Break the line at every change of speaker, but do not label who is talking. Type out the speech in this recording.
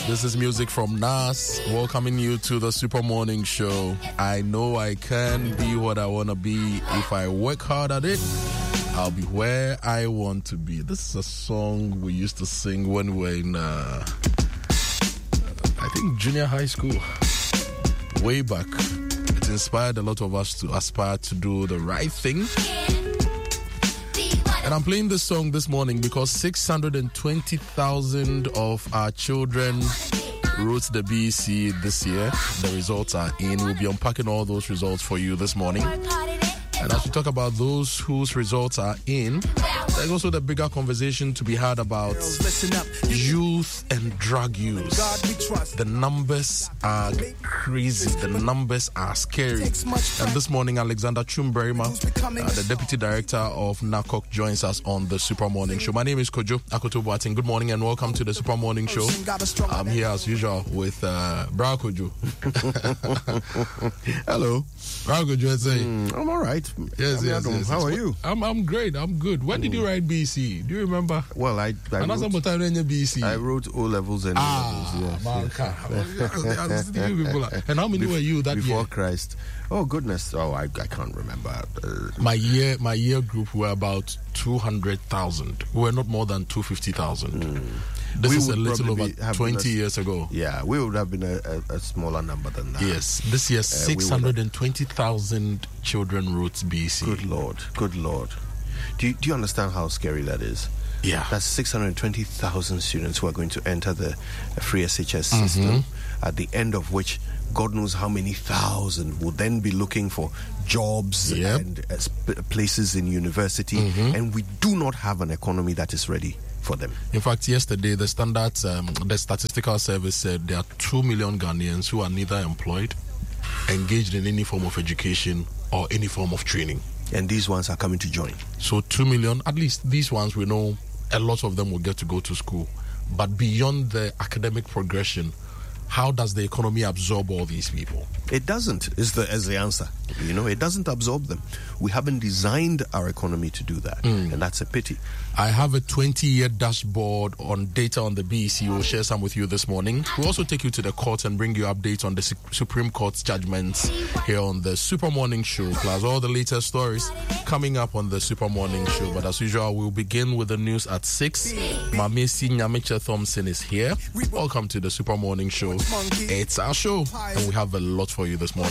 This is music from Nas, welcoming you to the Super Morning Show. I know I can be what I want to be. If I work hard at it, I'll be where I want to be. This is a song we used to sing when we were in, I think, junior high school. Way back. It inspired a lot of us to aspire to do the right thing. And I'm playing this song this morning because 620,000 of our children wrote the BEC this year. The results are in. We'll be unpacking all those results for you this morning. And as we talk about those whose results are in, there's also the bigger conversation to be had about youth and drug use. The numbers are crazy. The numbers are scary. And this morning, Alexander Chumberima, the Deputy Director of NACOC, joins us on the Super Morning Show. My name is Kojo Akoto-Boateng. Good morning and welcome to the Super Morning Show. I'm here as usual with Bra Kojo.
Hello.
Bra Kojo,
I'm all right.
Yes.
How are you?
I'm great. I'm good. When did you write BC? Do you remember?
Well, I wrote O levels and A levels.
And how many were you that
before
year?
Christ? Oh goodness! Oh, I can't remember.
My year group were about 200,000. We were not more than 250,000. This is a little over 20 years ago.
Yeah, we would have been a smaller number than that.
Yes, this year 620,000 children wrote BC.
Good Lord. Do you understand how scary that is?
Yeah.
That's 620,000 students who are going to enter the free SHS system, at the end of which God knows how many thousand will then be looking for jobs and places in university, and we do not have an economy that is ready for them.
In fact, yesterday the the Statistical Service said there are 2 million Ghanaians who are neither employed, engaged in any form of education or any form of training.
And these ones are coming to join.
So 2 million, at least these ones, we know a lot of them will get to go to school. But beyond the academic progression, how does the economy absorb all these people?
It doesn't, is the answer. It doesn't absorb them. We haven't designed our economy to do that, and that's a pity.
I have a 20-year dashboard on data on the BEC. We'll share some with you this morning. We'll also take you to the court and bring you updates on the Supreme Court's judgments here on the Super Morning Show, plus all the latest stories coming up on the Super Morning Show. But as usual, we'll begin with the news at 6. Mamesi Nyamiche Thompson is here. Welcome to the Super Morning Show. It's our show, and we have a lot for you this morning.